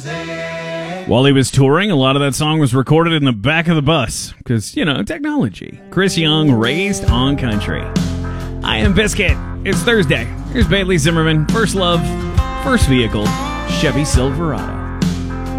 While he was touring, a lot of that song was recorded in the back of the bus. Because, technology. Chris Young, Raised on Country. I am Biscuit. It's Thursday. Here's Bailey Zimmerman. First Love, First Vehicle, Chevy Silverado.